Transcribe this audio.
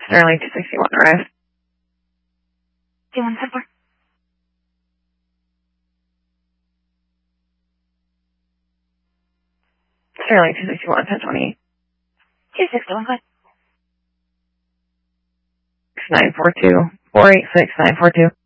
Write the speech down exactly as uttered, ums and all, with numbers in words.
Sterling two sixty-one, arrive. two one seven four. Sterling two sixty-one, ten twenty-eight. two sixty-one, go ahead. nine four two, four eight six, nine four two.